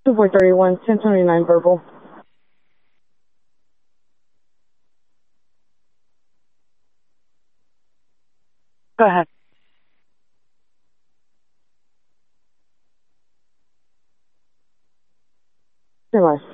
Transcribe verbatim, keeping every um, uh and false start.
two four three one, ten twenty-nine verbal. Go ahead. Your life.